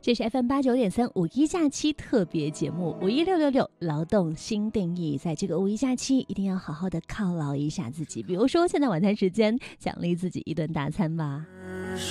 这是 FM89.3五一假期特别节目51666劳动新定义。在这个五一假期一定要好好的犒劳一下自己，比如说现在晚餐时间奖励自己一顿大餐吧。